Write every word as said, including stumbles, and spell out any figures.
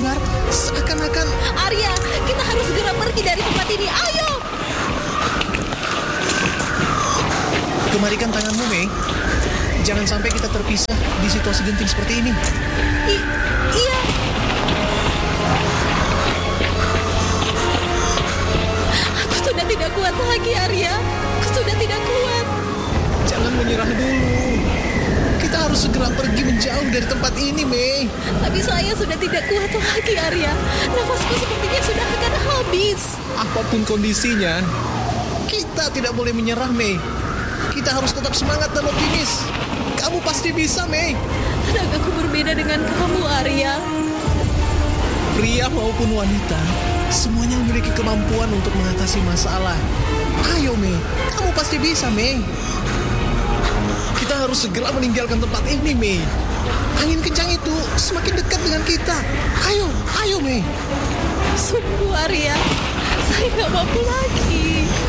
terdengar seakan-akan... Arya, kita harus segera pergi dari tempat ini. Ayo! Kemarikan tanganmu, Mei. Jangan sampai kita terpisah di situasi genting seperti ini. I iya. Aku sudah tidak kuat lagi, Arya. Aku sudah tidak kuat. Jangan menyerah dulu. Kita harus segera pergi menjauh dari tempat ini, Mei. Tapi saya sudah tidak kuat lagi, Arya. Nafasku sepertinya sudah akan habis. Apapun kondisinya, kita tidak boleh menyerah, Mei. Kita harus tetap semangat dan optimis. Kamu pasti bisa, Mei. Tenagaku berbeda dengan kamu, Arya. Pria maupun wanita, semuanya memiliki kemampuan untuk mengatasi masalah. Ayo, Mei. Kamu pasti bisa, Mei. Kita harus segera meninggalkan tempat ini, Mei. Angin kencang itu semakin dekat dengan kita. Ayo, ayo, Mei. Sungguh, Arya. Saya nggak mampu lagi.